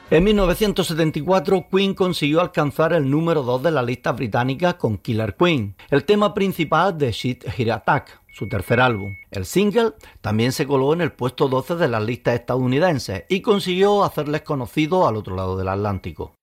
En 1974, Queen consiguió alcanzar el número 2 de la lista británica con Killer Queen, el tema principal de Sheet Heart Attack, su tercer álbum. El single también se coló en el puesto 12 de las listas estadounidenses y consiguió hacerles conocidos al otro lado del Atlántico.